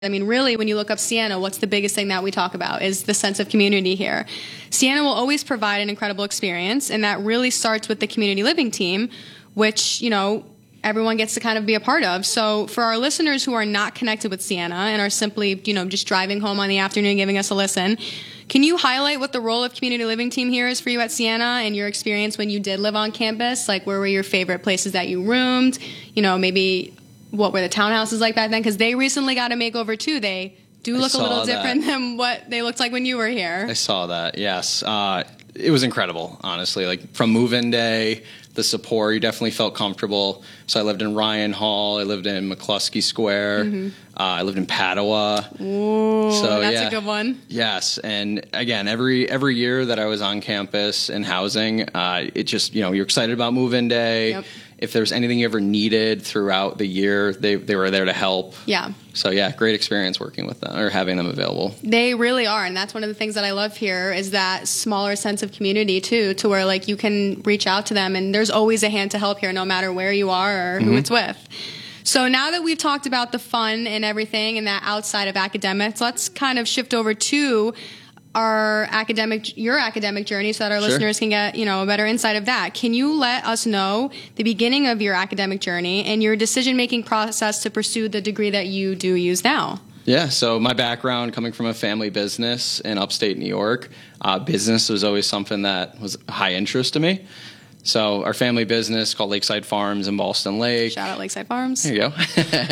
I mean, really, when you look up Siena, what's the biggest thing that we talk about is the sense of community here. Siena will always provide an incredible experience, and that really starts with the community living team, which, everyone gets to kind of be a part of. So for our listeners who are not connected with Siena and are simply, just driving home on the afternoon, giving us a listen, can you highlight what the role of community living team here is for you at Siena and your experience when you did live on campus? Like, where were your favorite places that you roomed? Maybe what were the townhouses like back then? Because they recently got a makeover too. They do look a little different than what they looked like when you were here. I saw that, yes. It was incredible, honestly. Like, from move-in day, the support, you definitely felt comfortable. So I lived in Ryan Hall. I lived in McCluskey Square. Mm-hmm. I lived in Padua. Ooh, so, that's a good one. Yes, and again, every year that I was on campus in housing, it just, you're excited about move-in day. Yep. If there's anything you ever needed throughout the year, they were there to help. Yeah. So, yeah, great experience working with them or having them available. They really are. And that's one of the things that I love here is that smaller sense of community, too, to where, you can reach out to them. And there's always a hand to help here, no matter where you are or who it's with. So now that we've talked about the fun and everything and that outside of academics, let's kind of shift over to your academic journey so that our listeners can get, a better insight of that. Can you let us know the beginning of your academic journey and your decision-making process to pursue the degree that you do use now? Yeah, so my background coming from a family business in upstate New York, business was always something that was high interest to me. So our family business called Lakeside Farms in Ballston Lake. Shout out Lakeside Farms. There you go.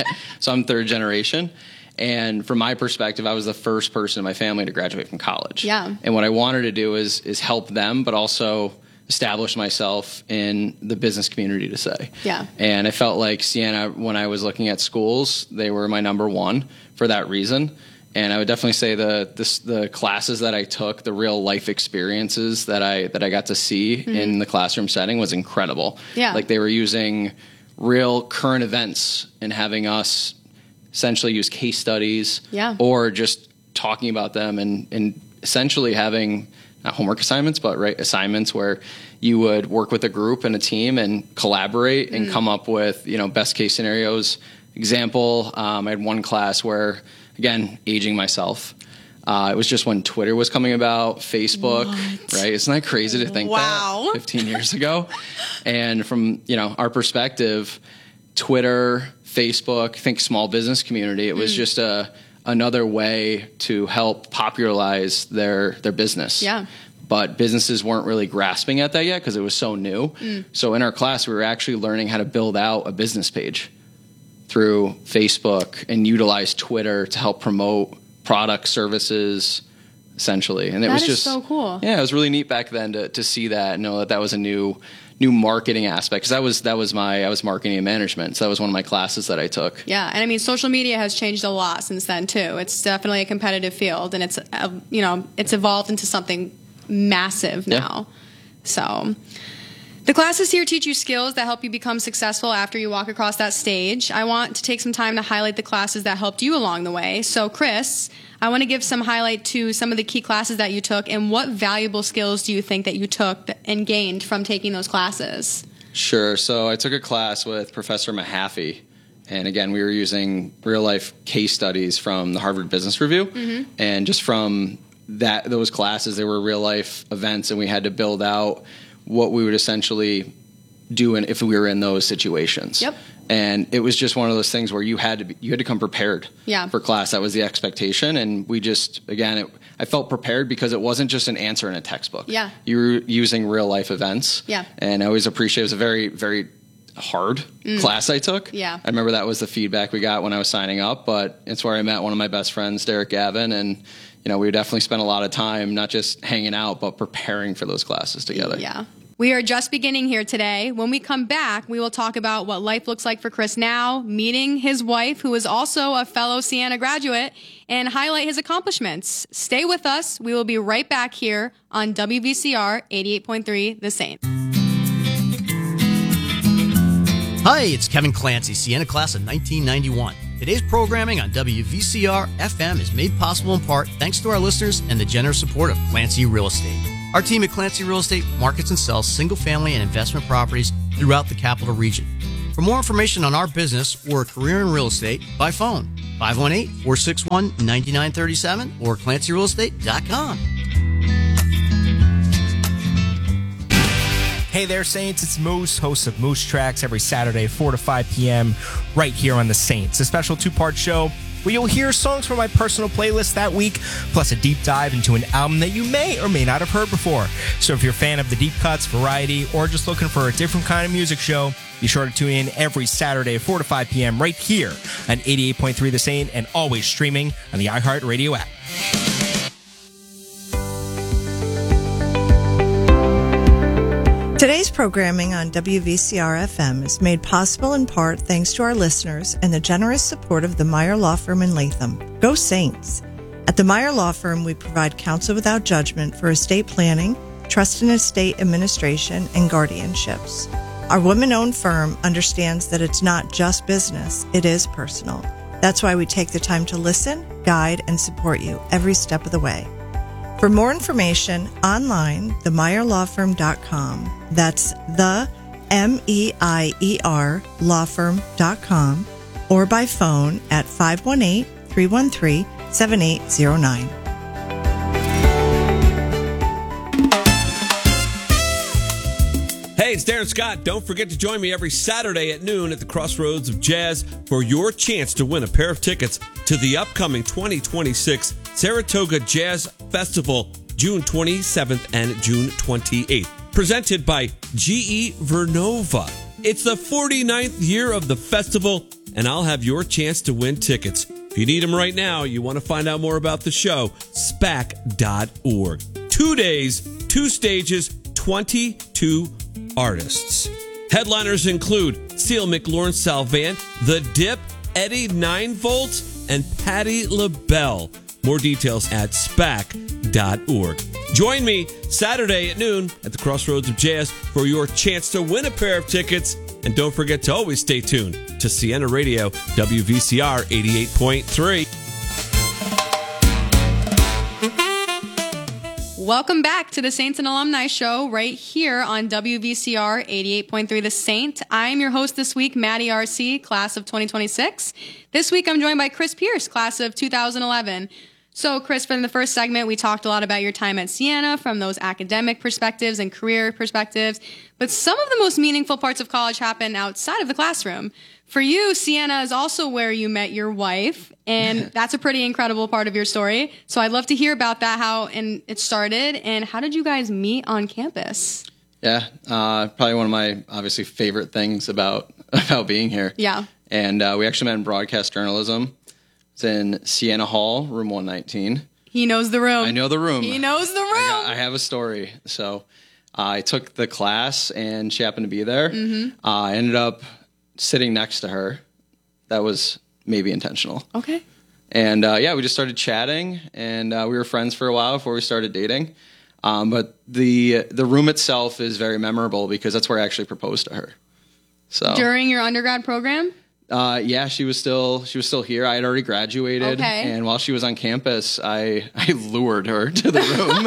So I'm third generation. And from my perspective, I was the first person in my family to graduate from college. Yeah. And what I wanted to do is help them, but also establish myself in the business community to say. Yeah. And I felt like Siena, when I was looking at schools, they were my number one for that reason. And I would definitely say the classes that I took, the real life experiences that I got to see in the classroom setting was incredible. Yeah. Like, they were using real current events and having us essentially use case studies, or just talking about them and essentially having not homework assignments, but assignments where you would work with a group and a team and collaborate and come up with, best case scenarios. Example, I had one class where, again, aging myself. It was just when Twitter was coming about, Facebook, right? Isn't that crazy to think that 15 years ago? And from, our perspective, Twitter, Facebook, think small business community, it was just another way to help popularize their business. Yeah. But businesses weren't really grasping at that yet because it was so new. So in our class, we were actually learning how to build out a business page through Facebook and utilize Twitter to help promote products, services, essentially. And it was just so cool. Yeah, it was really neat back then to see that and know that was a new marketing aspect, because I was marketing and management, so that was one of my classes that I took. Yeah, and I mean, social media has changed a lot since then too. It's definitely a competitive field, and it's it's evolved into something massive now. So the classes here teach you skills that help you become successful after you walk across that stage. I want to take some time to highlight the classes that helped you along the way. So Chris, I want to give some highlight to some of the key classes that you took, and what valuable skills do you think that you took and gained from taking those classes? Sure. So I took a class with Professor Mahaffey, and again, we were using real-life case studies from the Harvard Business Review, and just from those classes, they were real-life events, and we had to build out what we would essentially do if we were in those situations. Yep. And it was just one of those things where you had to come prepared for class. That was the expectation. And we just, I felt prepared because it wasn't just an answer in a textbook. Yeah. You were using real life events. Yeah. And I always appreciate it. It was a very, very hard class I took. Yeah. I remember that was the feedback we got when I was signing up, but it's where I met one of my best friends, Derek Gavin, and we definitely spent a lot of time not just hanging out, but preparing for those classes together. Yeah. We are just beginning here today. When we come back, we will talk about what life looks like for Chris now, meeting his wife, who is also a fellow Siena graduate, and highlight his accomplishments. Stay with us. We will be right back here on WVCR 88.3 The Saint. Hi, it's Kevin Clancy, Siena class of 1991. Today's programming on WVCR FM is made possible in part thanks to our listeners and the generous support of Clancy Real Estate. Our team at Clancy Real Estate markets and sells single-family and investment properties throughout the capital region. For more information on our business or a career in real estate, by phone, 518-461-9937 or ClancyRealEstate.com. Hey there, Saints. It's Moose, host of Moose Tracks, every Saturday, 4 to 5 p.m., right here on The Saints. A special two-part show where you'll hear songs from my personal playlist that week, plus a deep dive into an album that you may or may not have heard before. So if you're a fan of the deep cuts, variety, or just looking for a different kind of music show, be sure to tune in every Saturday, 4 to 5 p.m., right here on 88.3 The Saint, and always streaming on the iHeartRadio app. Today's programming on WVCR-FM is made possible in part thanks to our listeners and the generous support of the Meyer Law Firm in Latham. Go Saints! At the Meyer Law Firm, we provide counsel without judgment for estate planning, trust and estate administration, and guardianships. Our women-owned firm understands that it's not just business, it is personal. That's why we take the time to listen, guide, and support you every step of the way. For more information, online, themeyerlawfirm.com. That's the MEIER lawfirm.com, or by phone at 518-313-7809. Hey, it's Darren Scott. Don't forget to join me every Saturday at noon at the Crossroads of Jazz for your chance to win a pair of tickets to the upcoming 2026 Saratoga Jazz Festival, June 27th and June 28th. Presented by GE Vernova. It's the 49th year of the festival, and I'll have your chance to win tickets. If you need them right now, you want to find out more about the show, SPAC.org. 2 days, 2 stages, 22 artists. Headliners include Seal McLaurin Salvant, The Dip, Eddie 9V, and Patti LaBelle. More details at SPAC.org. Join me Saturday at noon at the Crossroads of Jazz for your chance to win a pair of tickets. And don't forget to always stay tuned to Siena Radio, WVCR 88.3. Welcome back to the Saints and Alumni Show right here on WVCR 88.3 The Saint. I'm your host this week, Maddie RC, class of 2026. This week I'm joined by Chris Pierce, class of 2011. So, Chris, from the first segment, we talked a lot about your time at Siena from those academic perspectives and career perspectives. But some of the most meaningful parts of college happen outside of the classroom. For you, Siena is also where you met your wife, and that's a pretty incredible part of your story. So I'd love to hear about that, how it started, and how did you guys meet on campus? Yeah, probably one of my, obviously, favorite things about being here. Yeah. And we actually met in broadcast journalism. It's in Siena Hall, room 119. He knows the room. I know the room. He knows the room. I have a story. So I took the class, and she happened to be there. Mm-hmm. I ended up sitting next to her. That was maybe intentional. Okay. And we just started chatting, and we were friends for a while before we started dating. But the room itself is very memorable because that's where I actually proposed to her. So during your undergrad program? She was still here. I had already graduated, and while she was on campus, I lured her to the room,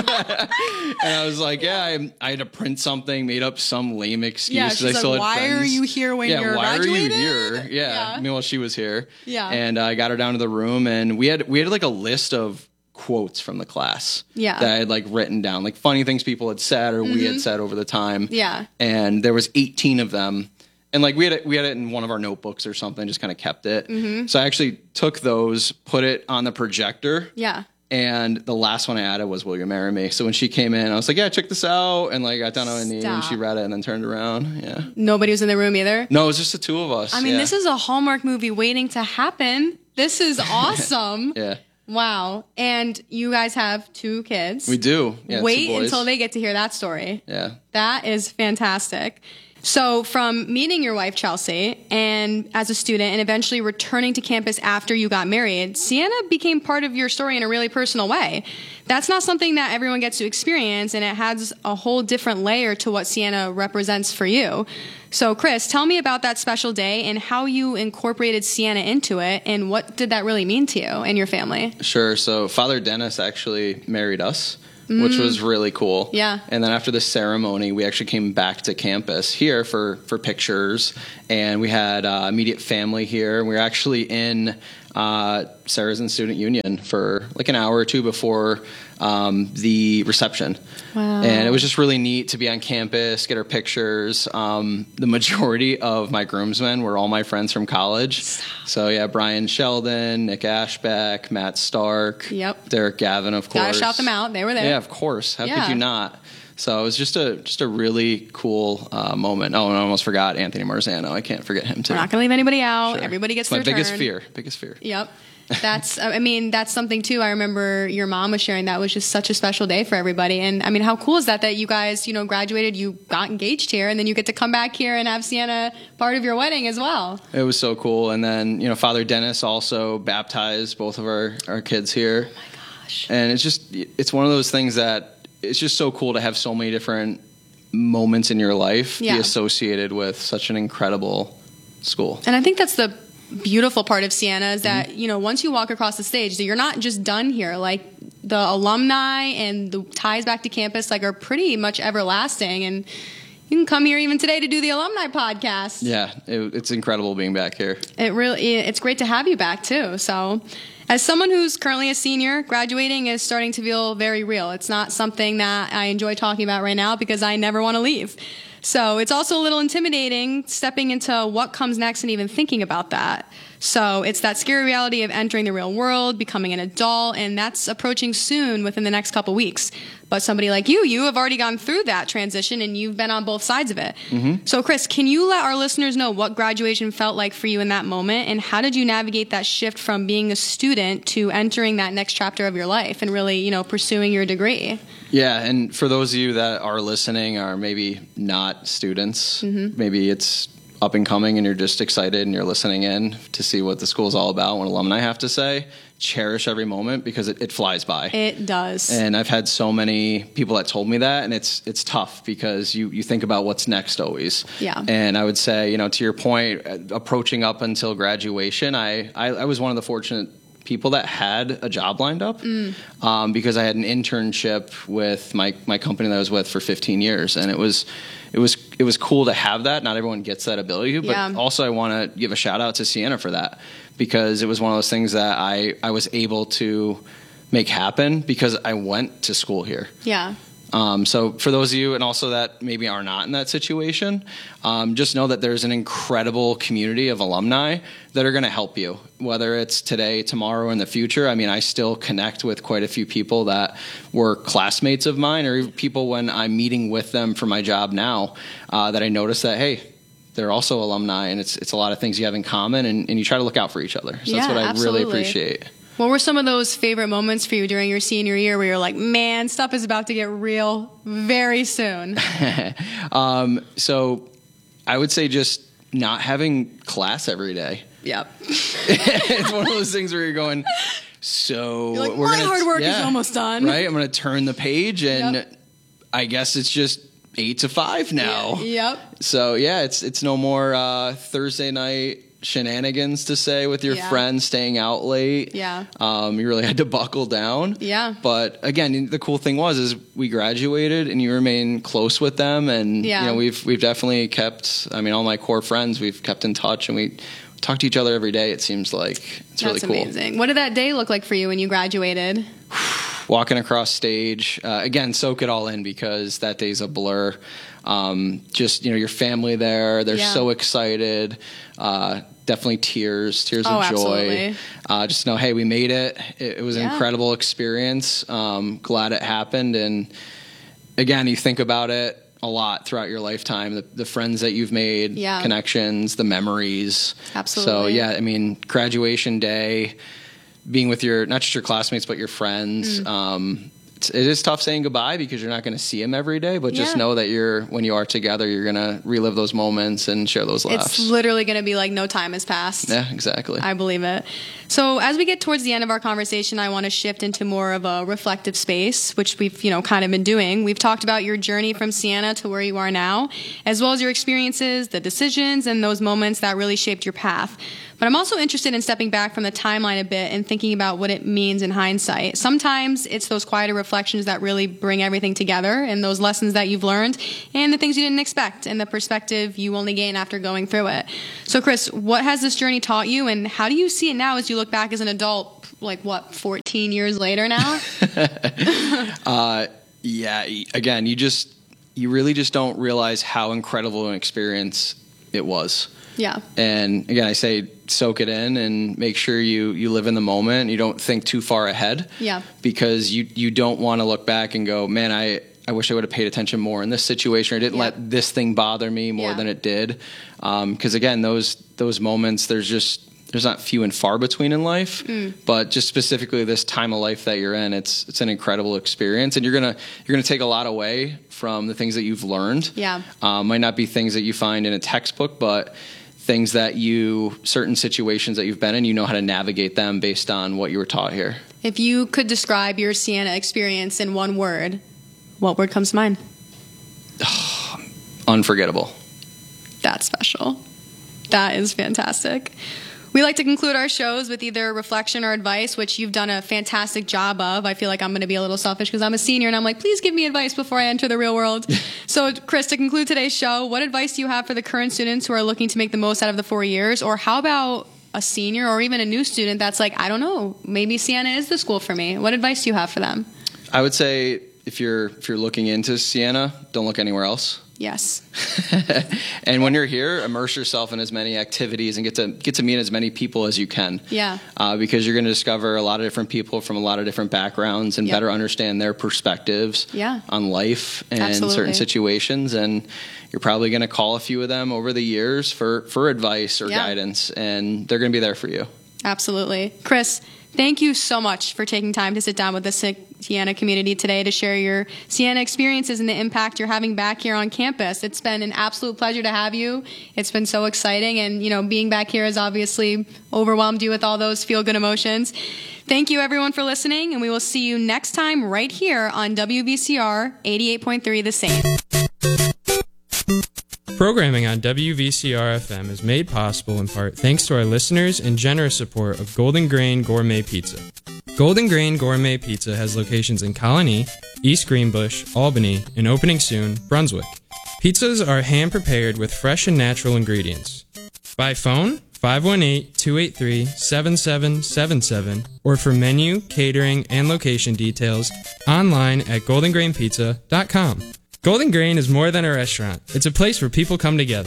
and I was like, I had to print something, made up some lame excuse. Yeah, she's like, why are you here when you're graduated? Why are you here? Yeah. Meanwhile, she was here. Yeah, and I got her down to the room, and we had like a list of quotes from the class. Yeah, that I had like written down, like funny things people had said or we had said over the time. Yeah, and there was 18 of them. And like we had it in one of our notebooks or something, just kind of kept it. Mm-hmm. So I actually took those, put it on the projector. Yeah. And the last one I added was "Will You Marry Me?" So when she came in, I was like, "Yeah, check this out," and like got down on my knee, and she read it, and then turned around. Yeah. Nobody was in the room either. No, it was just the two of us. I mean, this is a Hallmark movie waiting to happen. This is awesome. Yeah. Wow. And you guys have 2 kids. We do. Yeah, wait until they get to hear that story. Yeah. That is fantastic. So from meeting your wife, Chelsea, and as a student and eventually returning to campus after you got married, Siena became part of your story in a really personal way. That's not something that everyone gets to experience, and it adds a whole different layer to what Siena represents for you. So, Chris, tell me about that special day and how you incorporated Siena into it, and what did that really mean to you and your family? Sure. So Father Dennis actually married us. which was really cool. Yeah. And then after the ceremony, we actually came back to campus here for pictures, and we had immediate family here. We were actually in Saracen Student Union for like an hour or two before the reception. Wow. And it was just really neat to be on campus, get our pictures. The majority of my groomsmen were all my friends from college. So yeah, Brian Sheldon, Nick Ashbeck, Matt Stark, Derek Gavin, of course. Gotta shout them out. They were there. Yeah, of course. How could you not? So it was just a really cool moment. Oh, and I almost forgot Anthony Marzano. I can't forget him too. We're not going to leave anybody out. Sure. Everybody gets my their biggest turn. Biggest fear. Yep. That's something too. I remember your mom was sharing that was just such a special day for everybody. And I mean, how cool is that you guys, graduated, you got engaged here, and then you get to come back here and have Sienna part of your wedding as well. It was so cool. And then, Father Dennis also baptized both of our kids here. Oh my gosh. And it's one of those things that it's just so cool to have so many different moments in your life be associated with such an incredible school. And I think that's the beautiful part of Siena is that, once you walk across the stage, you're not just done here. Like, the alumni and the ties back to campus, are pretty much everlasting. And you can come here even today to do the alumni podcast. Yeah, it's incredible being back here. It's great to have you back, too. So, as someone who's currently a senior, graduating is starting to feel very real. It's not something that I enjoy talking about right now because I never want to leave. So it's also a little intimidating stepping into what comes next and even thinking about that. So it's that scary reality of entering the real world, becoming an adult, and that's approaching soon within the next couple weeks. But somebody like you have already gone through that transition and you've been on both sides of it. Mm-hmm. So Chris, can you let our listeners know what graduation felt like for you in that moment, and how did you navigate that shift from being a student to entering that next chapter of your life and really, pursuing your degree? Yeah, and for those of you that are listening are maybe not students, maybe it's up and coming and you're just excited and you're listening in to see what the school's all about, what alumni have to say, cherish every moment because it flies by. It does. And I've had so many people that told me that, and it's tough because you think about what's next always. Yeah. And I would say, to your point, approaching up until graduation, I was one of the fortunate people that had a job lined up because I had an internship with my company that I was with for 15 years, and it was cool to have that. Not everyone gets that ability, but also I want to give a shout out to Siena for that because it was one of those things that I was able to make happen because I went to school here. Yeah. So for those of you and also that maybe are not in that situation, just know that there's an incredible community of alumni that are going to help you, whether it's today, tomorrow, or in the future. I mean, I still connect with quite a few people that were classmates of mine or people when I'm meeting with them for my job now that I notice that, hey, they're also alumni, and it's a lot of things you have in common, and you try to look out for each other. So that's what I really appreciate. What were some of those favorite moments for you during your senior year where you're like, man, stuff is about to get real very soon? So I would say just not having class every day. Yep. It's one of those things where you're going, so you're like, my hard work is almost done. Right? I'm going to turn the page, and I guess it's just 8 to 5 now. Yep. So, yeah, it's no more Thursday night shenanigans to say with your friends staying out late. Yeah. You really had to buckle down. Yeah. But again, the cool thing is we graduated and you remain close with them, and we've definitely kept, all my core friends, we've kept in touch, and we talk to each other every day. It seems like it's really cool. That's amazing. What did that day look like for you when you graduated? Walking across stage, again, soak it all in because that day's a blur. Just, your family there, they're so excited. Definitely tears of joy. Absolutely. Just know, hey, we made it. It was an incredible experience. Glad it happened. And again, you think about it a lot throughout your lifetime, the friends that you've made, connections, the memories. Absolutely. So, graduation day, being with not just your classmates, but your friends. It is tough saying goodbye because you're not going to see them every day, but just know that when you are together, you're going to relive those moments and share those laughs. It's literally going to be like no time has passed. Yeah, exactly. I believe it. So as we get towards the end of our conversation, I want to shift into more of a reflective space, which we've, kind of been doing. We've talked about your journey from Siena to where you are now, as well as your experiences, the decisions, and those moments that really shaped your path. But I'm also interested in stepping back from the timeline a bit and thinking about what it means in hindsight. Sometimes it's those quieter reflections that really bring everything together, and those lessons that you've learned and the things you didn't expect and the perspective you only gain after going through it. So Chris, what has this journey taught you, and how do you see it now as you look back as an adult, 14 years later now? Yeah, again, you really just don't realize how incredible an experience it was. Yeah. And again, I say soak it in and make sure you live in the moment. You don't think too far ahead. Yeah. Because you don't want to look back and go, man, I wish I would have paid attention more in this situation. I didn't let this thing bother me more than it did. Because again, those moments, there's not few and far between in life, but just specifically this time of life that you're in, it's an incredible experience, and you're gonna take a lot away from the things that you've learned. Yeah, might not be things that you find in a textbook, but things that certain situations that you've been in, you know how to navigate them based on what you were taught here. If you could describe your Siena experience in one word, what word comes to mind? Unforgettable. That's special. That is fantastic. We like to conclude our shows with either reflection or advice, which you've done a fantastic job of. I feel like I'm going to be a little selfish because I'm a senior and I'm like, please give me advice before I enter the real world. So, Chris, to conclude today's show, what advice do you have for the current students who are looking to make the most out of the 4 years? Or how about a senior or even a new student that's like, I don't know, maybe Siena is the school for me? What advice do you have for them? I would say if you're looking into Siena, don't look anywhere else. Yes. And when you're here, immerse yourself in as many activities and get to meet as many people as you can. Yeah. Because you're going to discover a lot of different people from a lot of different backgrounds and better understand their perspectives on life and certain situations. And you're probably going to call a few of them over the years for advice or guidance, and they're going to be there for you. Absolutely. Chris, thank you so much for taking time to sit down with the Siena community today to share your Siena experiences and the impact you're having back here on campus. It's been an absolute pleasure to have you. It's been so exciting, and being back here has obviously overwhelmed you with all those feel-good emotions. Thank you, everyone, for listening, and we will see you next time right here on WVCR 88.3 The Saint. Programming on WVCR-FM is made possible in part thanks to our listeners and generous support of Golden Grain Gourmet Pizza. Golden Grain Gourmet Pizza has locations in Colony, East Greenbush, Albany, and opening soon, Brunswick. Pizzas are hand-prepared with fresh and natural ingredients. By phone, 518-283-7777, or for menu, catering, and location details, online at goldengrainpizza.com. Golden Grain is more than a restaurant. It's a place where people come together.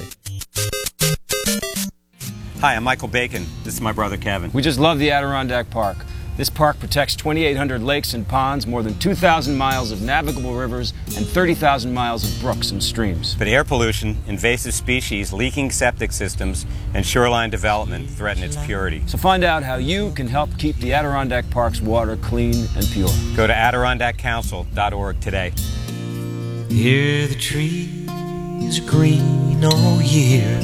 Hi, I'm Michael Bacon. This is my brother Kevin. We just love the Adirondack Park. This park protects 2,800 lakes and ponds, more than 2,000 miles of navigable rivers, and 30,000 miles of brooks and streams. But air pollution, invasive species, leaking septic systems, and shoreline development threaten its purity. So find out how you can help keep the Adirondack Park's water clean and pure. Go to AdirondackCouncil.org today. Hear the trees green all year.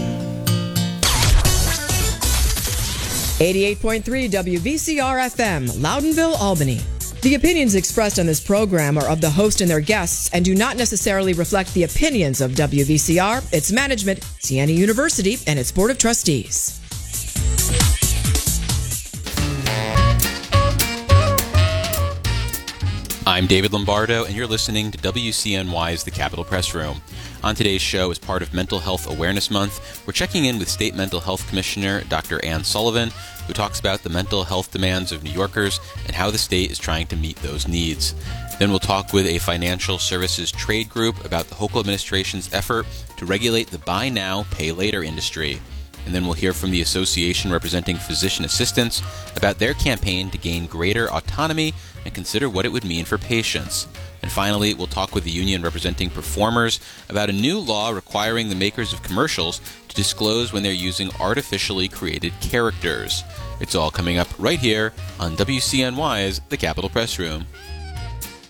88.3 WVCR-FM, Loudonville, Albany. The opinions expressed on this program are of the host and their guests and do not necessarily reflect the opinions of WVCR, its management, Siena University, and its Board of Trustees. I'm David Lombardo, and you're listening to WCNY's The Capitol Press Room. On today's show, as part of Mental Health Awareness Month, we're checking in with State Mental Health Commissioner Dr. Ann Sullivan, who talks about the mental health demands of New Yorkers and how the state is trying to meet those needs. Then we'll talk with a financial services trade group about the Hochul administration's effort to regulate the buy now, pay later industry. And then we'll hear from the association representing physician assistants about their campaign to gain greater autonomy and consider what it would mean for patients. And finally, we'll talk with the union representing performers about a new law requiring the makers of commercials to disclose when they're using artificially created characters. It's all coming up right here on WCNY's The Capitol Press Room.